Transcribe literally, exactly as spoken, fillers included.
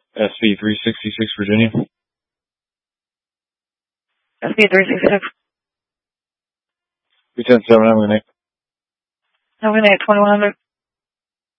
S V three sixty-six, Virginia. S V three sixty-six. three ten seven, I'm going to I'm going to twenty-one hundred.